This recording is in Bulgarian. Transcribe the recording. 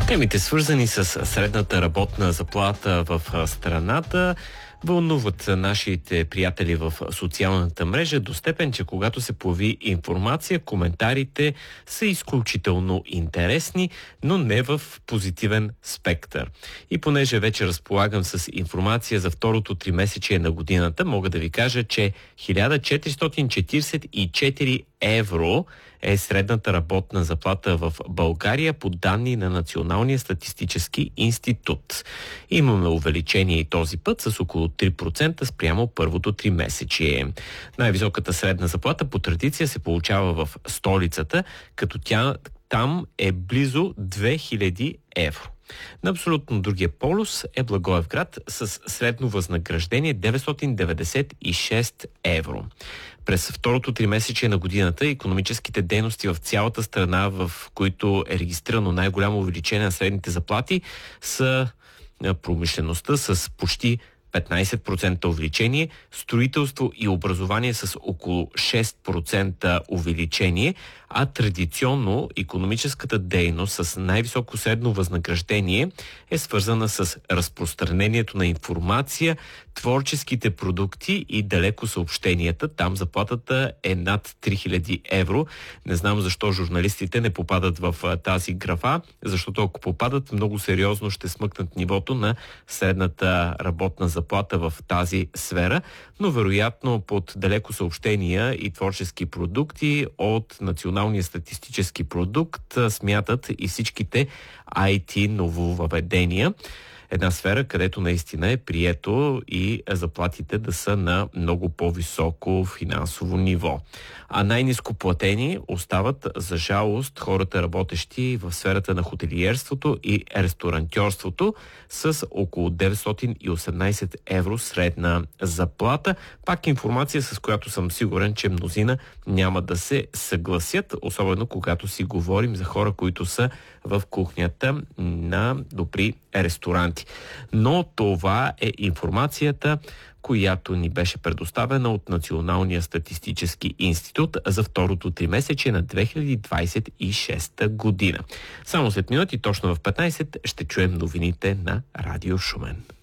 Темите, свързани с средната работна заплата в страната, вълнуват нашите приятели в социалната мрежа до степен, че когато се появи информация, коментарите са изключително интересни, но не в позитивен спектър. И понеже вече разполагам с информация за второто тримесечие на годината, мога да ви кажа, че 1444 евро е средната работна заплата в България по данни на Националния статистически институт. Имаме увеличение и този път с около 3% спрямо първото тримесечие. Най-високата средна заплата по традиция се получава в столицата, като тя там е близо 2000 евро. На абсолютно другия полюс е Благоевград с средно възнаграждение 996 евро. През второто тримесечие на годината икономическите дейности в цялата страна, в които е регистрирано най-голямо увеличение на средните заплати, са промишлеността с почти 15% увеличение, строителство и образование с около 6% увеличение, а традиционно икономическата дейност с най-високо средно възнаграждение е свързана с разпространението на информация, творческите продукти и далеко съобщенията. Там заплатата е над 3000 евро. Не знам защо журналистите не попадат в тази графа, защото ако попадат, много сериозно ще смъкнат нивото на средната работна заплата в тази сфера, но вероятно под далеко съобщения и творчески продукти от Националния статистически продукт смятат и всичките IT нововъведения. Една сфера, където наистина е прието и заплатите да са на много по-високо финансово ниво. А най-ниско платени остават, за жалост, хората, работещи в сферата на хотелиерството и ресторантьорството с около 918 евро средна заплата. Пак информация, с която съм сигурен, че мнозина няма да се съгласят, особено когато си говорим за хора, които са в кухнята на добри ресторанти. Но това е информацията, която ни беше предоставена от Националния статистически институт за второто тримесечие на 2026 година. Само след минути, точно в 15, ще чуем новините на Радио Шумен.